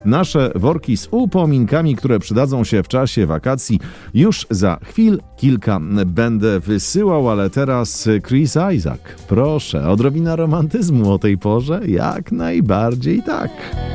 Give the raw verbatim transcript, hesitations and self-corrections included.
Nasze worki z upominkami, które przydadzą się w czasie wakacji, już za chwil kilka będę wysyłał, ale teraz Chris Isaak. Proszę, odrobina romantyzmu o tej porze? Jak najbardziej tak.